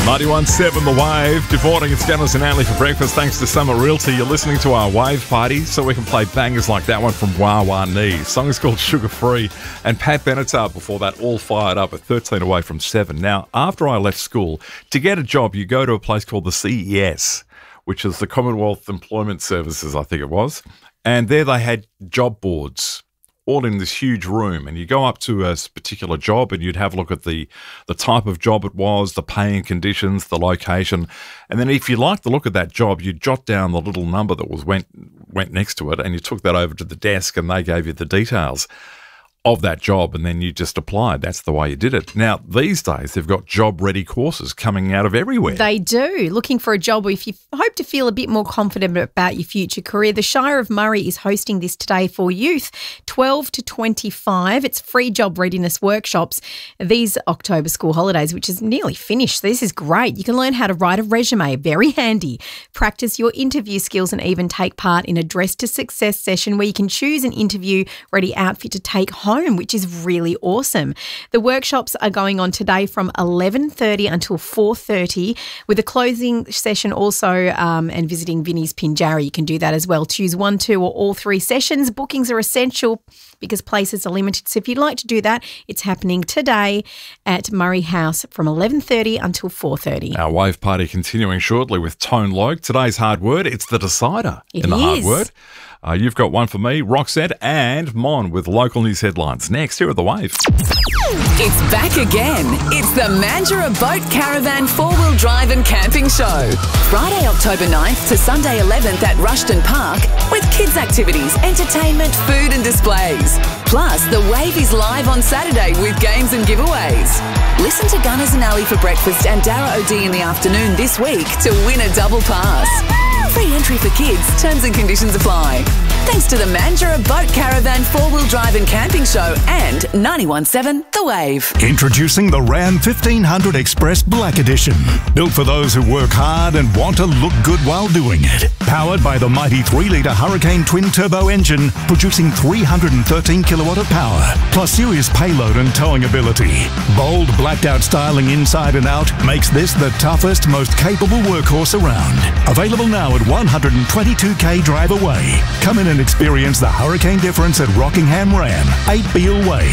91.7 The Wave. Good morning, it's Gunners and Ali for breakfast. Thanks to Summer Realty, you're listening to our Wave Party, so we can play bangers like that one from Wah Wah Nee. Song is called Sugar Free, and Pat Benatar before that, all fired up at 13 away from 7. Now, after I left school, to get a job, you go to a place called the CES, which is the Commonwealth Employment Services, I think it was, and there they had job boards all in this huge room, and you go up to a particular job and you'd have a look at the type of job it was, the pay and conditions, the location, and then if you liked the look of that job, you'd jot down the little number that went next to it, and you took that over to the desk and they gave you the details of that job, and then you just applied. That's the way you did it. Now, these days, they've got job-ready courses coming out of everywhere. They do. Looking for a job, or if you hope to feel a bit more confident about your future career, the Shire of Murray is hosting this today for youth 12 to 25. It's free job readiness workshops these October school holidays, which is nearly finished. This is great. You can learn how to write a resume, very handy, practice your interview skills, and even take part in a Dress to Success session where you can choose an interview-ready outfit to take home, which is really awesome. The workshops are going on today from 11:30 until 4:30, with a closing session also and visiting Vinnie's Pinjarra. You can do that as well. Choose 1, 2 or all 3 sessions. Bookings are essential because places are limited. So if you'd like to do that, it's happening today at Murray House from 11:30 until 4:30. Our Wave Party continuing shortly with Tone Loc. Today's hard word, it's the decider in the hard word. You've got one for me, Roxette and Mon with local news headlines. Next, here at The Wave. It's back again. It's the Mandurah Boat Caravan 4-Wheel Drive and Camping Show. Friday, October 9th to Sunday 11th at Rushton Park with kids' activities, entertainment, food and displays. Plus, The Wave is live on Saturday with games and giveaways. Listen to Gunners and Ali for breakfast and Dara O'D in the afternoon this week to win a double pass. Free entry for kids. Terms and conditions apply. Thanks to the Mandurah Boat Caravan 4-Wheel Drive and Camping Show and 91.7 The Wave. Introducing the Ram 1500 Express Black Edition. Built for those who work hard and want to look good while doing it. Powered by the mighty 3-litre Hurricane twin-turbo engine, producing 313 kilowatt of power, plus serious payload and towing ability. Bold, blacked-out styling inside and out makes this the toughest, most capable workhorse around. Available now at 122k drive away. Come in and experience the Hurricane difference at Rockingham Ram, 8 Beale Way,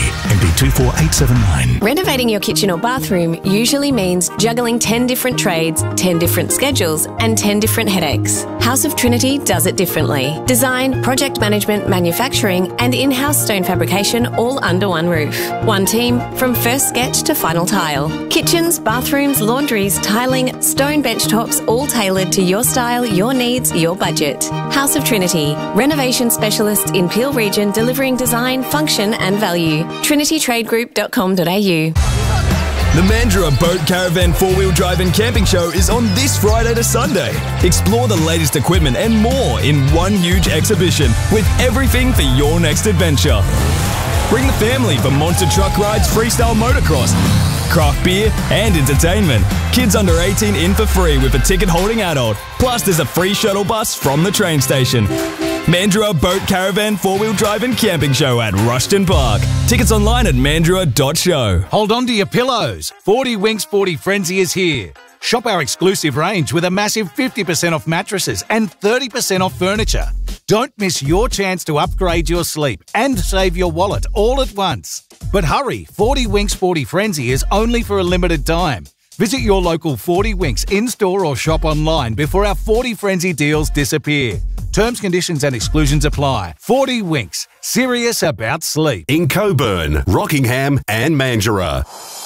MD24879. Renovating your kitchen or bathroom usually means juggling 10 different trades, 10 different schedules, and 10 different headaches. House of Trinity does it differently. Design, project management, manufacturing, and in-house stone fabrication all under one roof. One team from first sketch to final tile. Kitchens, bathrooms, laundries, tiling, stone bench tops, all tailored to your style, your needs, your budget. House of Trinity, renovation specialist in Peel Region, delivering design, function and value. trinitytradegroup.com.au. The Mandurah Boat Caravan 4-Wheel Drive and Camping Show is on this Friday to Sunday. Explore the latest equipment and more in one huge exhibition with everything for your next adventure. Bring the family for monster truck rides, freestyle motocross, craft beer and entertainment. Kids under 18 in for free with a ticket-holding adult. Plus, there's a free shuttle bus from the train station. Mandurah Boat Caravan 4-Wheel Drive and Camping Show at Rushton Park. Tickets online at mandurah.show. Hold on to your pillows. 40 Winks 40 Frenzy is here. Shop our exclusive range with a massive 50% off mattresses and 30% off furniture. Don't miss your chance to upgrade your sleep and save your wallet all at once. But hurry, 40 Winks 40 Frenzy is only for a limited time. Visit your local 40 Winks in-store or shop online before our 40 Frenzy deals disappear. Terms, conditions and exclusions apply. 40 Winks, serious about sleep. In Coburn, Rockingham and Mandurah.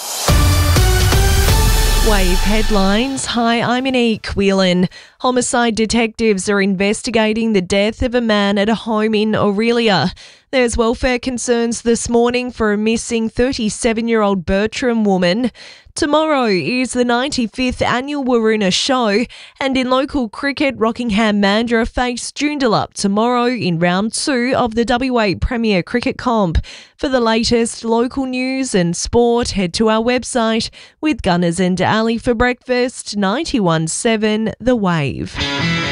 Wave headlines. Hi, I'm Anique Whelan. Homicide detectives are investigating the death of a man at a home in Aurelia. There's welfare concerns this morning for a missing 37-year-old Bertram woman. Tomorrow is the 95th annual Waroona Show, and in local cricket, Rockingham Mandurah face Joondalup tomorrow in round 2 of the WA Premier Cricket Comp. For the latest local news and sport, head to our website with Gunners and Ali for breakfast, 91.7 The Wave.